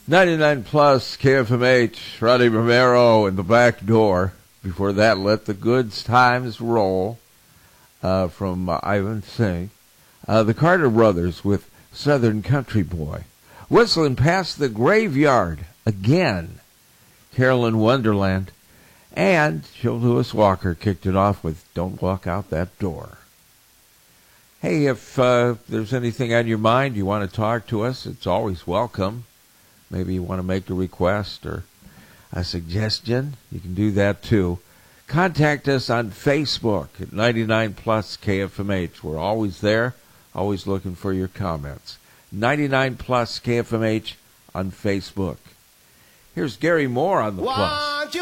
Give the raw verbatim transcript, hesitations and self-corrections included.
ninety-nine plus K F M H, Roddy Romero in the back door. Before that, Let the Good Times Roll uh, from uh, Ivan Singh. Uh, the Carter Brothers with Southern Country Boy. Whistling Past the Graveyard again, Carolyn Wonderland. And Joe Louis Walker kicked it off with Don't Walk Out That Door. Hey, if uh, there's anything on your mind, you want to talk to us, it's always welcome. Maybe you want to make a request or a suggestion, you can do that too. Contact us on Facebook at ninety-nine plus K F M H. We're always there, always looking for your comments. ninety-nine plus K F M H on Facebook. Here's Gary Moore on the Plus.